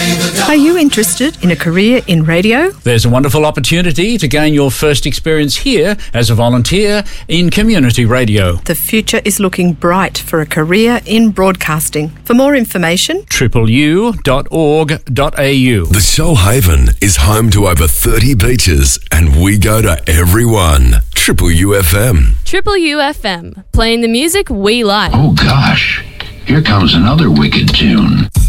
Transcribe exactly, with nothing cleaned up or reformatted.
Are you interested in a career in radio? There's a wonderful opportunity to gain your first experience here as a volunteer in community radio. The future is looking bright for a career in broadcasting. For more information, triple u dot org dot a u. The Shoalhaven is home to over thirty beaches, and we go to every one. Triple U F M. Triple U F M, playing the music we like. Oh gosh, here comes another wicked tune.